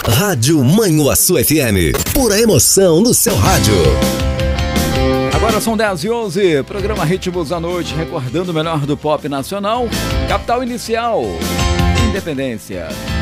Rádio Manhuaçu FM. Pura emoção no seu rádio. Agora são 10h11, programa Ritmos da Noite, recordando o melhor do pop nacional. Capital Inicial, Independência.